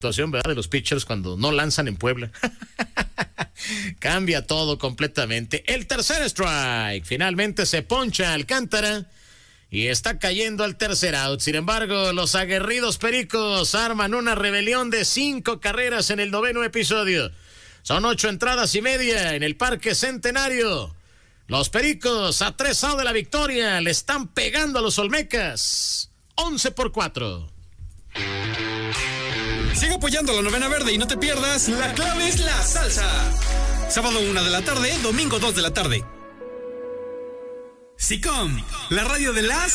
situación, ¿verdad? De los pitchers cuando no lanzan en Puebla. Cambia todo completamente. El tercer strike. Finalmente se poncha Alcántara y está cayendo al tercer out. Sin embargo, los aguerridos Pericos arman una rebelión de 5 carreras en el 9º episodio. Son 8 entradas y media en el Parque Centenario. Los Pericos a 3 outs de la victoria le están pegando a los Olmecas. 11-4. Sigue apoyando la Novena Verde y no te pierdas La Clave es la Salsa. Sábado 1 de la tarde, domingo 2 de la tarde. SICOM, la radio de las